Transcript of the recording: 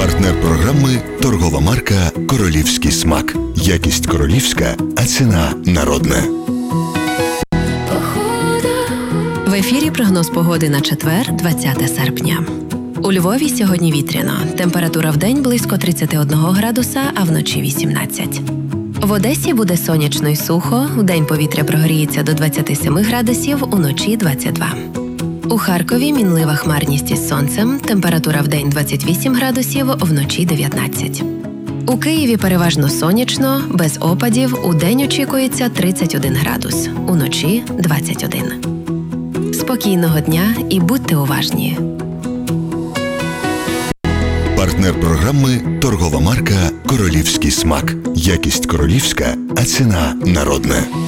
Партнер програми – торгова марка «Королівський смак». Якість королівська, а ціна народна. В ефірі прогноз погоди на четвер, 20 серпня. У Львові сьогодні вітряно. Температура вдень близько 31 градуса, а вночі 18. В Одесі буде сонячно й сухо. Вдень повітря прогріється до 27 градусів, уночі 22. У Харкові мінлива хмарність із сонцем. Температура вдень 28 градусів, вночі 19. У Києві переважно сонячно, без опадів. Удень очікується 31 градус, уночі 21. Спокійного дня і будьте уважні. Партнер програми – торгова марка «Королівський смак». Якість королівська, а ціна народна.